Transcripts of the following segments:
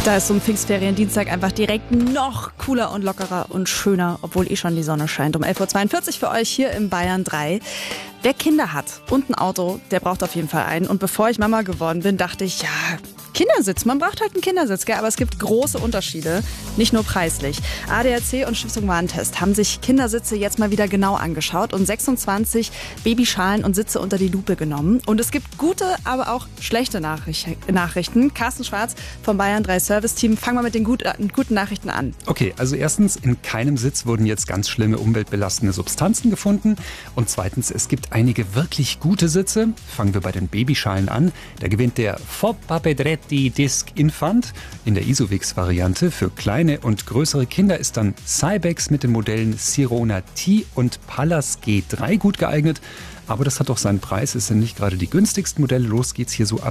Da ist so ein Pfingstferien-Dienstag einfach direkt noch cooler und lockerer und schöner, obwohl schon die Sonne scheint. Um 11.42 Uhr für euch hier im Bayern 3. Wer Kinder hat und ein Auto, der braucht auf jeden Fall einen. Und bevor ich Mama geworden bin, dachte ich, ja, Kindersitz, man braucht halt einen Kindersitz, gell? Aber es gibt große Unterschiede, nicht nur preislich. ADAC und Stiftung Warentest haben sich Kindersitze jetzt mal wieder genau angeschaut und 26 Babyschalen und Sitze unter die Lupe genommen. Und es gibt gute, aber auch schlechte Nachrichten. Carsten Schwarz vom Bayern 3 Service-Team, fangen wir mit den guten Nachrichten an. Okay, also erstens, in keinem Sitz wurden jetzt ganz schlimme umweltbelastende Substanzen gefunden. Und zweitens, es gibt einige wirklich gute Sitze. Fangen wir bei den Babyschalen an. Da gewinnt der Foppa Pedretti Disc Infant. In der Isovix-Variante für kleine und größere Kinder ist dann Cybex mit den Modellen Sirona T und Pallas G3 gut geeignet. Aber das hat doch seinen Preis. Es sind nicht gerade die günstigsten Modelle. Los geht's hier so ab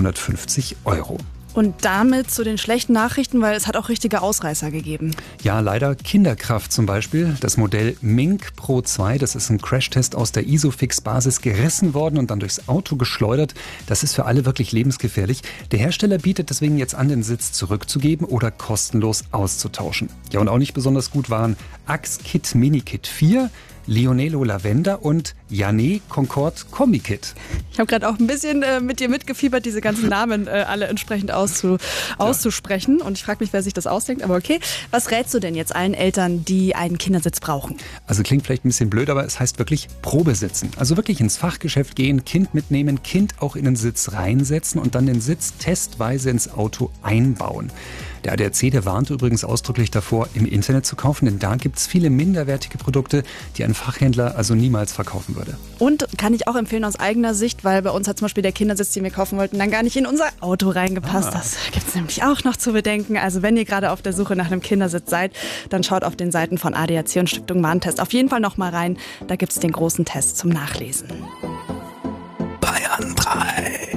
250 €. Und damit zu den schlechten Nachrichten, weil es hat auch richtige Ausreißer gegeben. Ja, leider Kinderkraft zum Beispiel. Das Modell Mink Pro 2, das ist ein Crashtest aus der Isofix-Basis gerissen worden und dann durchs Auto geschleudert. Das ist für alle wirklich lebensgefährlich. Der Hersteller bietet deswegen jetzt an, den Sitz zurückzugeben oder kostenlos auszutauschen. Ja, und auch nicht besonders gut waren Axe Kit Mini Kit 4, Lionello Lavender und Jané Concorde Kombi Kit. Ich habe gerade auch ein bisschen mit dir mitgefiebert, diese ganzen Namen alle entsprechend auszusprechen. Und ich frage mich, wer sich das ausdenkt, aber okay. Was rätst du denn jetzt allen Eltern, die einen Kindersitz brauchen? Also klingt vielleicht ein bisschen blöd, aber es heißt wirklich Probesitzen. Also wirklich ins Fachgeschäft gehen, Kind mitnehmen, Kind auch in den Sitz reinsetzen und dann den Sitz testweise ins Auto einbauen. Der ADAC, der warnt übrigens ausdrücklich davor, im Internet zu kaufen, denn da gibt es viele minderwertige Produkte, die ein Fachhändler also niemals verkaufen würde. Und kann ich auch empfehlen aus eigener Sicht, weil bei uns hat zum Beispiel der Kindersitz, den wir kaufen wollten, dann gar nicht in unser Auto reingepasst. Das gibt es nämlich auch noch zu bedenken. Also wenn ihr gerade auf der Suche nach einem Kindersitz seid, dann schaut auf den Seiten von ADAC und Stiftung Warentest auf jeden Fall noch mal rein. Da gibt es den großen Test zum Nachlesen.